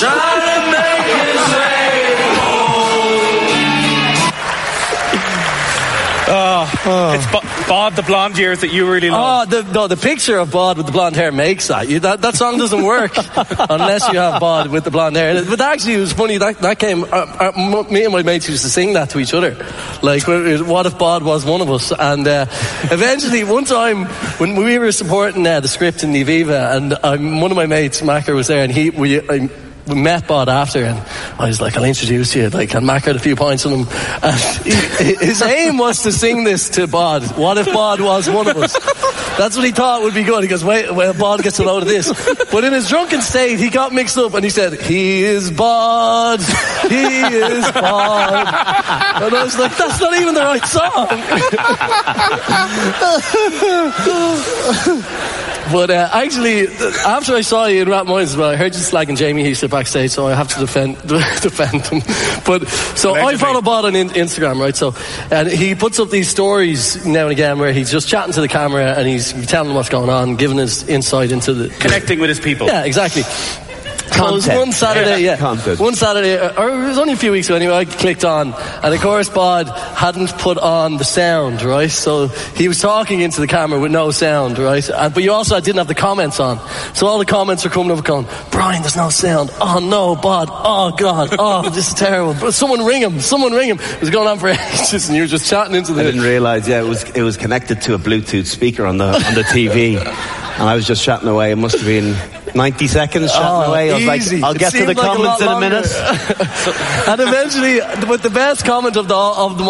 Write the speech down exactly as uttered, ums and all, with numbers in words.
trying to make his way Oh, oh. It's Bo- Bod the blonde years that you really love. Oh, the, no, the picture of Bod with the blonde hair makes that. You, that, that song doesn't work unless you have Bod with the blonde hair. But actually, it was funny. That, that came. Uh, uh, me and my mates used to sing that to each other. Like, what if Bod was one of us? And uh, eventually, one time when we were supporting uh, the script in the Aviva, and um, one of my mates, Macker, was there, and he we. Um, We met Bod after, and I was like, I'll introduce you. Like, and Mac had a few points on him. And he, his aim was to sing this to Bod. What if Bod was one of us? That's what he thought would be good. He goes, wait, well, Bod gets a load of this. But in his drunken state, he got mixed up, and he said, he is Bod. He is Bod. And I was like, that's not even the right song. But uh, actually, after I saw you in Rap Minds as well, I heard you slagging Jamie Heaster backstage, so I have to defend defend him. But so I follow Bod on in- Instagram, right? So, and he puts up these stories now and again where he's just chatting to the camera and he's telling them what's going on, giving his insight into the connecting with his people. Yeah, exactly. So it was one Saturday, yeah. yeah. One Saturday, or it was only a few weeks ago anyway, I clicked on, and of course Bod hadn't put on the sound, right? So he was talking into the camera with no sound, right? And, but you also didn't have the comments on. So all the comments are coming up going, Brian, there's no sound. Oh no, Bod. Oh God. Oh, this is terrible. But someone ring him. Someone ring him. It was going on for ages, and you were just chatting into the... I didn't realise, yeah, it was it was connected to a Bluetooth speaker on the on the T V. And I was just chatting away. It must have been ninety seconds chatting oh, away. I was easy. like, I'll it get to the like comments a in a minute. And eventually, but the best comment of the of them